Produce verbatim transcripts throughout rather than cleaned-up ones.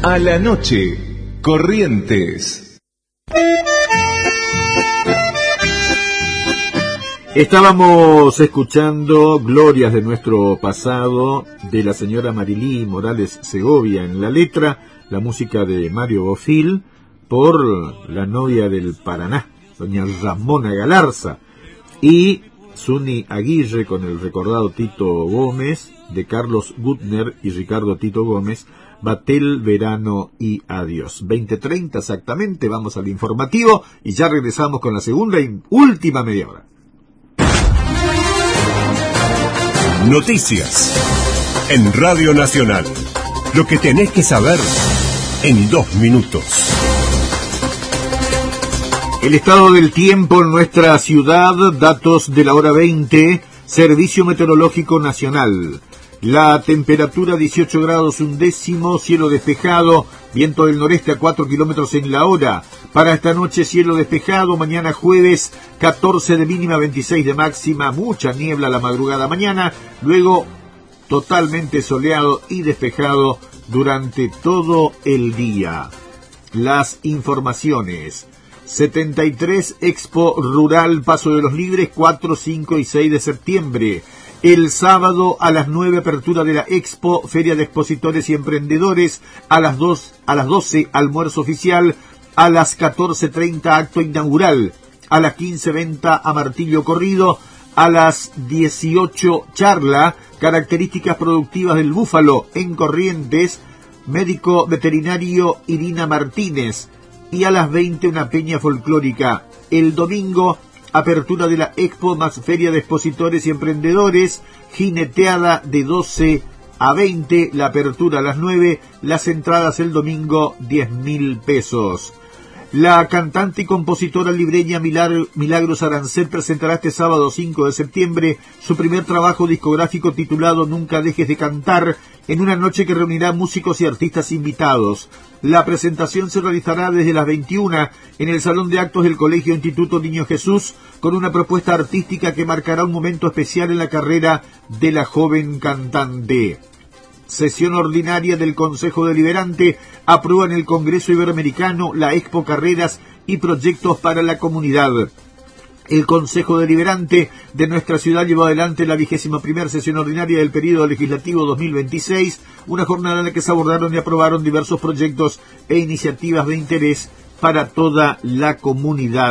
A la noche, Corrientes. Estábamos escuchando Glorias de nuestro pasado de la señora Marilí Morales Segovia en la letra, la música de Mario Bofill por la novia del Paraná, doña Ramona Galarza, y Zuni Aguirre con el recordado Tito Gómez de Carlos Gutner y Ricardo Tito Gómez, Batel, Verano y Adiós. veinte treinta exactamente, vamos al informativo y ya regresamos con la segunda y última media hora. Noticias en Radio Nacional. Lo que tenés que saber en dos minutos. El estado del tiempo en nuestra ciudad, datos de la hora veinte, Servicio Meteorológico Nacional. La temperatura dieciocho grados un décimo, cielo despejado, viento del noreste a cuatro kilómetros en la hora. Para esta noche cielo despejado, mañana jueves catorce de mínima, veintiséis de máxima, mucha niebla la madrugada mañana, luego totalmente soleado y despejado durante todo el día. Las informaciones. setenta y tres Expo Rural Paso de los Libres, cuatro, cinco y seis de septiembre. El sábado a las nueve apertura de la Expo, Feria de Expositores y Emprendedores, a las dos, a las doce almuerzo oficial, a las catorce treinta acto inaugural, a las quince venta a martillo corrido, a las dieciocho charla, características productivas del búfalo en Corrientes, médico veterinario Irina Martínez, y a las veinte una peña folclórica. El domingo, apertura de la Expo más Feria de Expositores y Emprendedores, jineteada de doce a veinte, la apertura a las nueve, las entradas el domingo diez mil pesos. La cantante y compositora libreña Milagros Arancet presentará este sábado cinco de septiembre su primer trabajo discográfico titulado Nunca dejes de cantar, en una noche que reunirá músicos y artistas invitados. La presentación se realizará desde las veintiuna en el Salón de Actos del Colegio Instituto Niño Jesús, con una propuesta artística que marcará un momento especial en la carrera de la joven cantante. Sesión ordinaria del Consejo Deliberante aprueba en el Congreso Iberoamericano la Expo Carreras y Proyectos para la Comunidad. El Consejo Deliberante de nuestra ciudad llevó adelante la vigésima primera sesión ordinaria del periodo legislativo dos mil veintiséis, una jornada en la que se abordaron y aprobaron diversos proyectos e iniciativas de interés para toda la comunidad.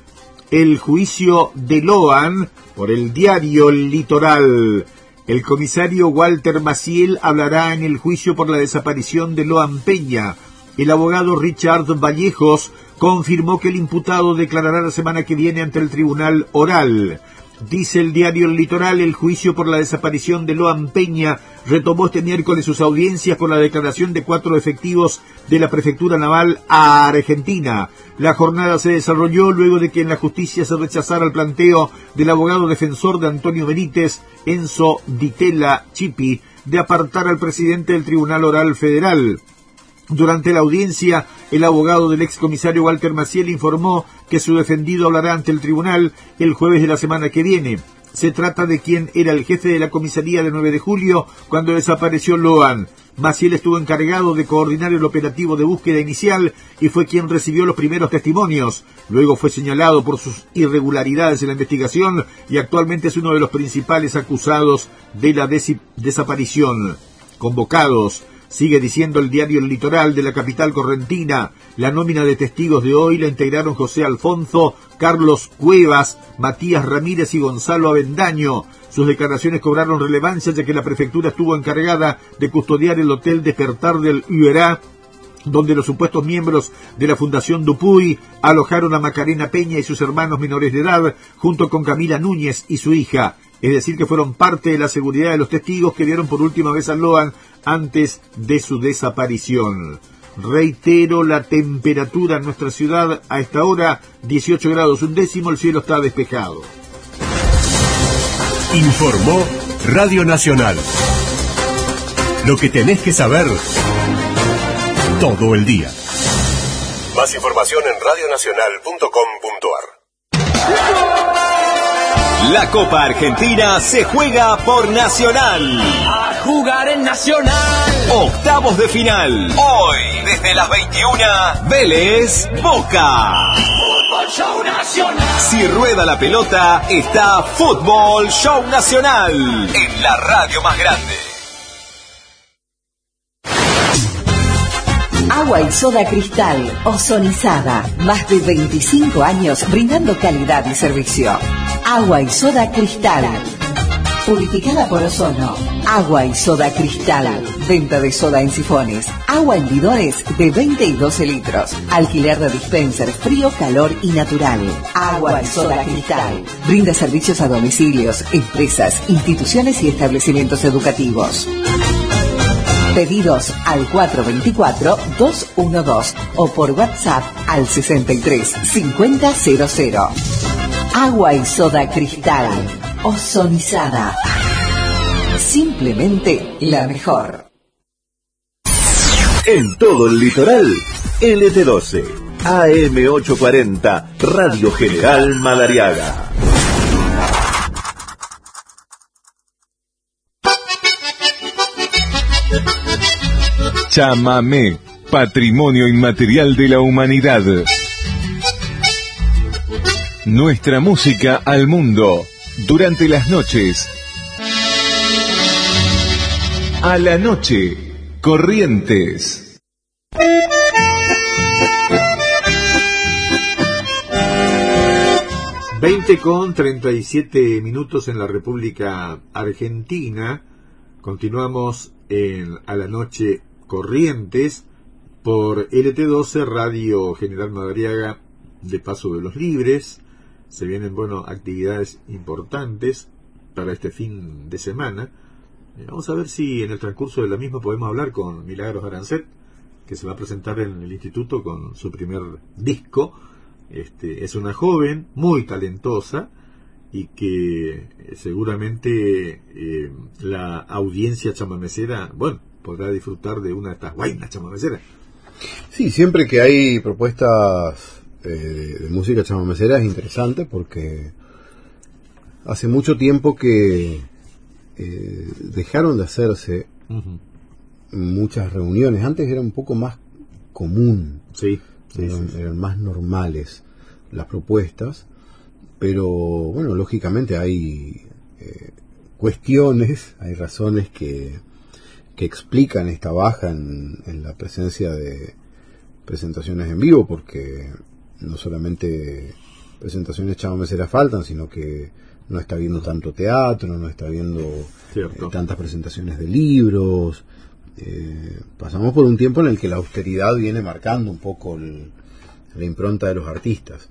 El juicio de Loan por el diario Litoral. El comisario Walter Maciel hablará en el juicio por la desaparición de Loan Peña. El abogado Richard Vallejos confirmó que el imputado declarará la semana que viene ante el tribunal oral. Dice el diario El Litoral, el juicio por la desaparición de Loan Peña retomó este miércoles sus audiencias con la declaración de cuatro efectivos de la Prefectura Naval a Argentina. La jornada se desarrolló luego de que en la justicia se rechazara el planteo del abogado defensor de Antonio Benítez, Enzo Ditela Chipi, de apartar al presidente del Tribunal Oral Federal. Durante la audiencia, el abogado del excomisario Walter Maciel informó que su defendido hablará ante el tribunal el jueves de la semana que viene. Se trata de quien era el jefe de la comisaría de nueve de julio cuando desapareció Loan. Maciel estuvo encargado de coordinar el operativo de búsqueda inicial y fue quien recibió los primeros testimonios. Luego fue señalado por sus irregularidades en la investigación y actualmente es uno de los principales acusados de la des- desaparición. Convocados. Sigue diciendo el diario El Litoral de la capital correntina. La nómina de testigos de hoy la integraron José Alfonso, Carlos Cuevas, Matías Ramírez y Gonzalo Avendaño. Sus declaraciones cobraron relevancia ya que la prefectura estuvo encargada de custodiar el hotel Despertar del U R A, donde los supuestos miembros de la Fundación Dupuy alojaron a Macarena Peña y sus hermanos menores de edad, junto con Camila Núñez y su hija. Es decir, que fueron parte de la seguridad de los testigos que vieron por última vez a Loan antes de su desaparición. Reitero, la temperatura en nuestra ciudad a esta hora, dieciocho grados un décimo, el cielo está despejado. Informó Radio Nacional. Lo que tenés que saber todo el día. Más información en radio nacional punto com punto a r. La Copa Argentina se juega por Nacional. A jugar en Nacional. Octavos de final. Hoy, desde las veintiuna, Vélez Boca. Fútbol Show Nacional. Si rueda la pelota, está Fútbol Show Nacional. En la radio más grande. Agua y soda Cristal, ozonizada. Más de veinticinco años brindando calidad y servicio. Agua y soda Cristal. Purificada por ozono. Agua y soda Cristal. Venta de soda en sifones. Agua en bidones de veinte y doce litros. Alquiler de dispenser frío, calor y natural. Agua y soda Cristal. Brinda servicios a domicilios, empresas, instituciones y establecimientos educativos. Pedidos al cuatro dos cuatro, dos uno dos o por WhatsApp al sesenta y tres, cincuenta, cero cero. Agua y soda Cristal. Ozonizada. Simplemente la mejor. En todo el litoral, L T doce, A M ochocientos cuarenta, Radio General Madariaga. Chamamé, patrimonio inmaterial de la humanidad. Nuestra música al mundo, durante las noches. A la noche, Corrientes. veinte con treinta y siete minutos en la República Argentina. Continuamos en A la Noche Corrientes por L T doce, Radio General Madariaga de Paso de los Libres. Se vienen, bueno, actividades importantes para este fin de semana. Eh, vamos a ver si en el transcurso de la misma podemos hablar con Milagros Arancet, que se va a presentar en el instituto con su primer disco. Este, es una joven muy talentosa y que eh, seguramente eh, la audiencia chamamecera, bueno, podrá disfrutar de una de estas guainas chamameceras. Sí, siempre que hay propuestas eh, de música chamamecera es interesante porque hace mucho tiempo que eh, dejaron de hacerse uh-huh. muchas reuniones. Antes era un poco más común, sí, sí, eran, sí, sí. eran más normales las propuestas, pero bueno, lógicamente hay eh, cuestiones, hay razones que que explican esta baja en, en la presencia de presentaciones en vivo, porque no solamente presentaciones chamameceras faltan, sino que no está viendo tanto teatro, no está viendo eh, tantas presentaciones de libros. Eh, pasamos por un tiempo en el que la austeridad viene marcando un poco el, la impronta de los artistas.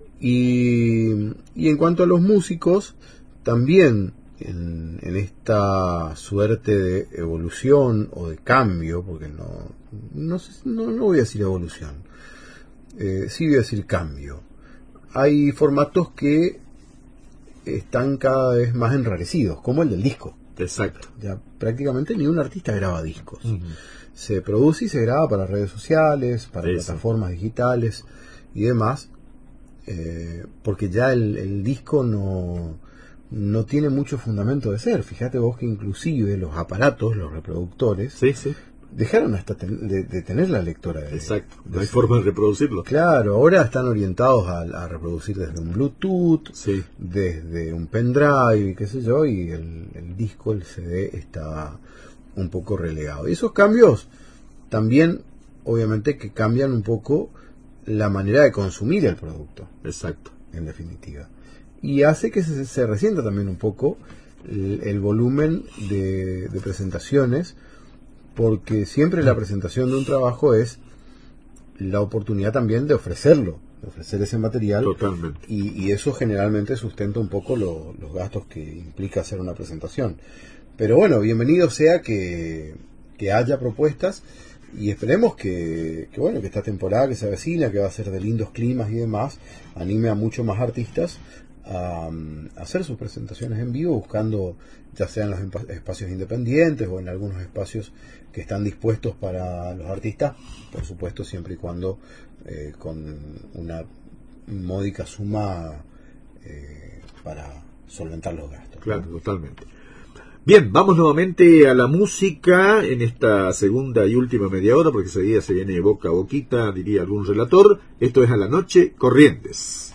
Y, y en cuanto a los músicos, también En, en esta suerte de evolución o de cambio, porque no no, no, no voy a decir evolución, eh, sí voy a decir cambio. Hay formatos que están cada vez más enrarecidos, como el del disco. Exacto. Ya prácticamente ni un artista graba discos. Uh-huh. Se produce y se graba para redes sociales, para Eso. plataformas digitales y demás, eh, porque ya el, el disco no... no tiene mucho fundamento de ser. Fíjate vos que inclusive los aparatos, los reproductores, sí, sí. dejaron hasta ten, de, de tener la lectora. De, Exacto, no de hay forma de reproducirlo. Claro, ahora están orientados a, a reproducir desde un Bluetooth, sí. desde un pendrive, qué sé yo, y el, el disco, el C D, está un poco relegado. Y esos cambios también, obviamente, que cambian un poco la manera de consumir el producto. Exacto. En definitiva. Y hace que se, se resienta también un poco el, el volumen de, de presentaciones, porque siempre la presentación de un trabajo es la oportunidad también de ofrecerlo, de ofrecer ese material. Totalmente. Y, y eso generalmente sustenta un poco lo, los gastos que implica hacer una presentación. Pero bueno, bienvenido sea que, que haya propuestas, y esperemos que, que bueno que esta temporada que se avecina, que va a ser de lindos climas y demás, anime a muchos más artistas a, a hacer sus presentaciones en vivo, buscando ya sea en los espacios independientes o en algunos espacios que están dispuestos para los artistas, por supuesto siempre y cuando eh, con una módica suma eh, para solventar los gastos. Claro, totalmente. Bien, vamos nuevamente a la música en esta segunda y última media hora, porque enseguida se viene boca a boquita, diría algún relator. Esto es A la Noche Corrientes.